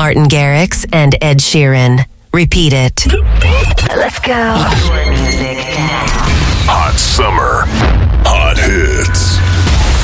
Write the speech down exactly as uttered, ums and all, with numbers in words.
Martin Garrix and Ed Sheeran. Repeat it. Let's go. Your music. Hot summer. Hot hits.